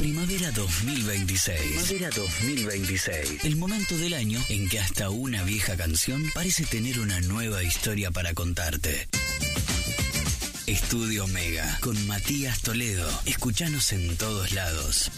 Primavera 2026. Primavera 2026. El momento del año en que hasta una vieja canción parece tener una nueva historia para contarte. Estudio Mega con Matías Toledo. Escuchanos en todos lados.